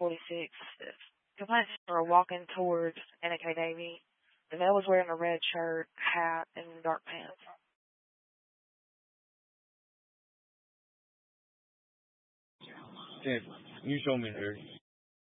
46. Complaints were walking towards NK Navy. The male was wearing a red shirt, hat, and dark pants. Can you show me there?